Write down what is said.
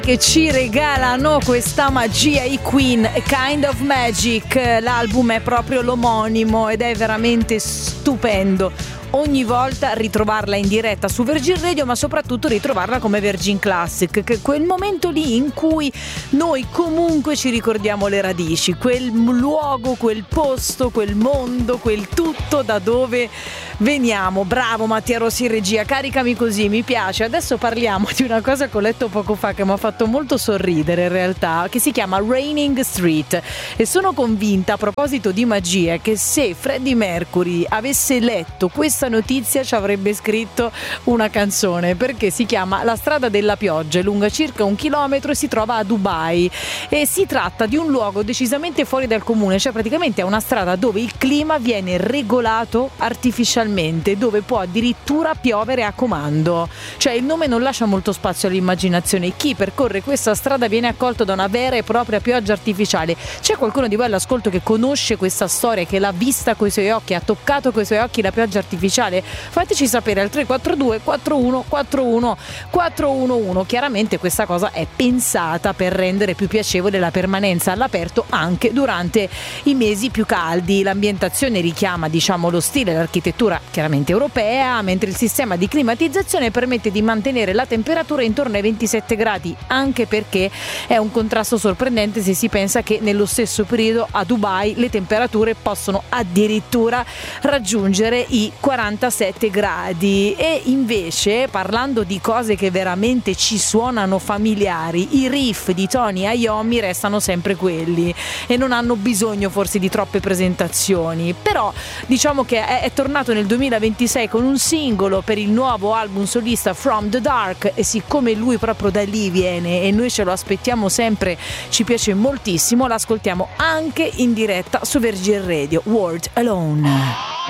che ci regalano questa magia, i Queen, A Kind of Magic. L'album è proprio l'omonimo ed è veramente stupendo. Ogni volta ritrovarla in diretta su Virgin Radio, ma soprattutto ritrovarla come Virgin Classic, che è quel momento lì in cui noi comunque ci ricordiamo le radici, quel luogo, quel posto, quel mondo, quel tutto da dove veniamo. Bravo Mattia Rossi in regia, caricami così, mi piace. Adesso parliamo di una cosa che ho letto poco fa che mi ha fatto molto sorridere in realtà, che si chiama Raining Street, e sono convinta, a proposito di magia, che se Freddie Mercury avesse letto questa notizia ci avrebbe scritto una canzone, perché si chiama La strada della pioggia, è lunga circa 1 chilometro e si trova a Dubai, e si tratta di un luogo decisamente fuori dal comune, cioè praticamente è una strada dove il clima viene regolato artificialmente, dove può addirittura piovere a comando, cioè il nome non lascia molto spazio all'immaginazione. Chi percorre questa strada viene accolto da una vera e propria pioggia artificiale. C'è qualcuno di voi all'ascolto che conosce questa storia, che l'ha vista coi suoi occhi, ha toccato coi suoi occhi la pioggia artificiale? Fateci sapere al 342 41 41 411. Chiaramente questa cosa è pensata per rendere più piacevole la permanenza all'aperto anche durante i mesi più caldi. L'ambientazione richiama, diciamo, lo stile e l'architettura chiaramente europea, mentre il sistema di climatizzazione permette di mantenere la temperatura intorno ai 27 gradi, anche perché è un contrasto sorprendente se si pensa che nello stesso periodo a Dubai le temperature possono addirittura raggiungere i 47 gradi. E invece, parlando di cose che veramente ci suonano familiari, i riff di Tony Iommi restano sempre quelli e non hanno bisogno forse di troppe presentazioni, però diciamo che è tornato nel 2026 con un singolo per il nuovo album solista From the Dark, e siccome lui proprio da lì viene e noi ce lo aspettiamo sempre, ci piace moltissimo, l'ascoltiamo anche in diretta su Virgin Radio. World Alone.